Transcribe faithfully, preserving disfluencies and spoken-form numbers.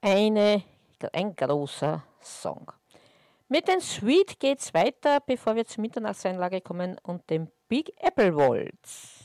eine, ein großer Song. Mit den Sweet geht's weiter, bevor wir zur Mitternachtseinlage kommen und dem Big Apple Waltz.